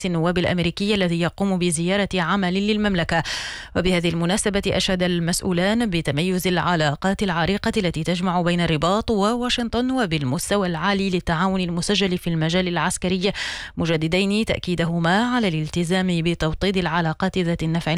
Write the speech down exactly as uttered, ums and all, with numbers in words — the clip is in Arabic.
النواب الأمريكي الذي يقوم بزيارة عمل للمملكة. وبهذه المناسبة أشاد المسؤولان بتميز العلاقات العريقة التي تجمع بين الرباط وواشنطن وبالمستوى العالي للتعاون المسجل في المجال العسكري، مجددين تأكيدهما على الالتزام بتوطيد العلاقات ذات النفع